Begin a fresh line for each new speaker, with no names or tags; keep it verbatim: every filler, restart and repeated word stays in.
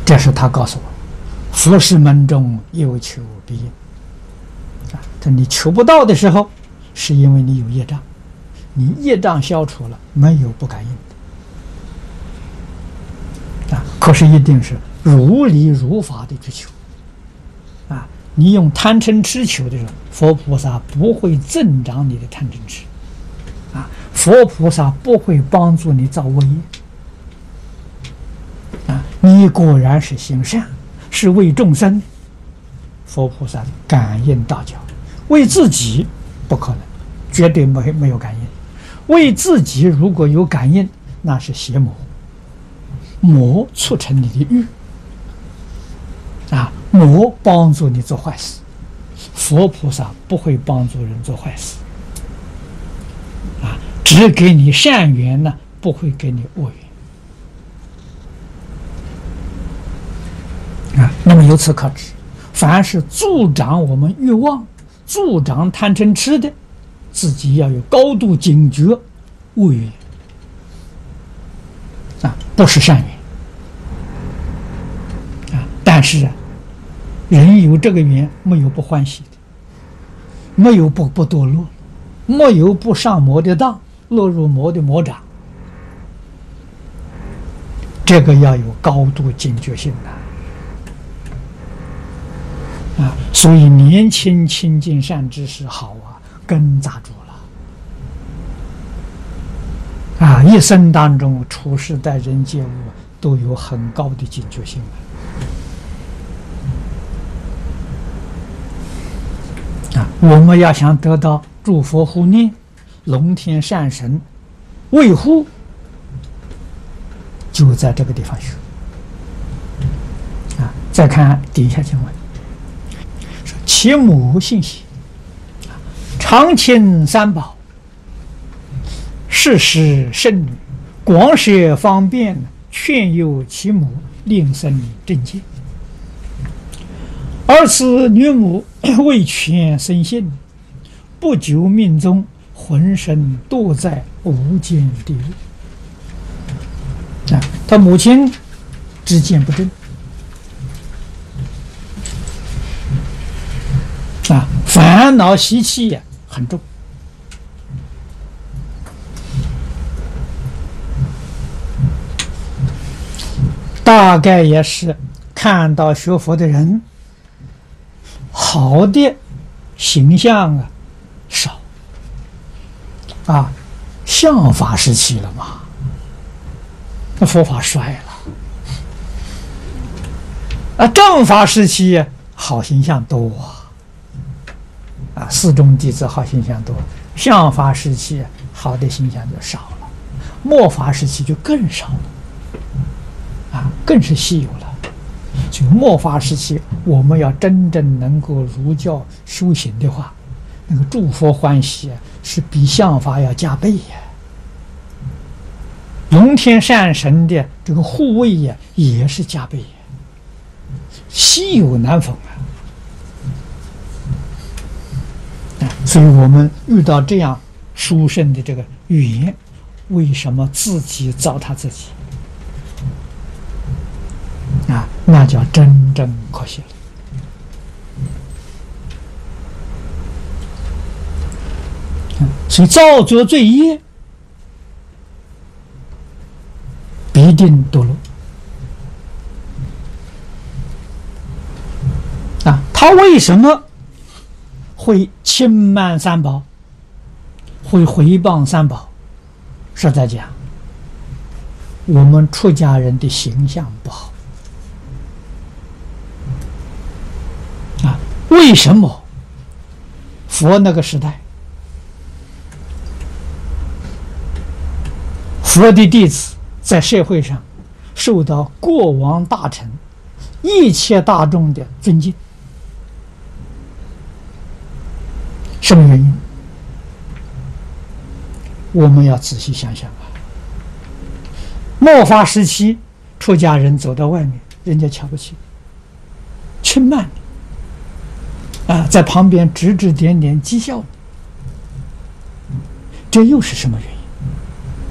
这是他告诉我，佛事门中有求必应。啊，他你求不到的时候，是因为你有业障，你业障消除了，没有不感应的。啊，可是一定是如理如法的去求。啊，你用贪嗔痴求的时候，佛菩萨不会增长你的贪嗔痴。啊，佛菩萨不会帮助你造恶业。啊，你果然是行善，是为众生，佛菩萨感应道交。为自己不可能，绝对没没有感应。为自己如果有感应，那是邪魔，魔促成你的欲，啊，魔帮助你做坏事。佛菩萨不会帮助人做坏事，啊，只给你善缘呢，不会给你恶缘。啊，那么由此可知，凡是助长我们欲望、助长贪嗔痴的，自己要有高度警觉，恶缘啊，不是善缘啊。但是啊，人有这个缘，没有不欢喜的，没有不不堕落，没有不上魔的当，落入魔的魔掌。这个要有高度警觉性的。啊，所以年轻亲近善知识好啊，根扎住了啊，一生当中处事待人接物都有很高的警觉性啊。我们要想得到诸佛护念、龙天善神维护，就在这个地方学啊。再看底下经文。其母信喜，常亲三宝，世时圣女，广设方便，劝诱其母，令生正见。而此女母为权生信，不久命终，浑身堕在无间地狱。啊，他母亲知见不正。啊，烦恼习气呀很重，大概也是看到学佛的人好的形象啊少啊，相法时期了嘛，那佛法衰了啊，正法时期好形象多啊。啊，四众弟子好形象多，相法时期好的形象就少了，末法时期就更少了，啊，更是稀有了。所以末法时期，我们要真正能够儒教修行的话，那个诸佛欢喜是比相法要加倍呀。龙天善神的这个护卫呀，也是加倍呀，稀有难逢啊。所以我们遇到这样殊胜的这个缘，为什么自己糟蹋自己啊？那叫真正可惜了。所以造作罪业，必定堕落啊！他为什么会轻慢三宝，会毁谤三宝？实在讲，我们出家人的形象不好啊。为什么佛那个时代，佛的弟子在社会上受到国王大臣一切大众的尊敬？什么原因？我们要仔细想想啊。末法时期，出家人走到外面，人家瞧不起，轻慢你啊，在旁边指指点点讥笑你，这又是什么原因？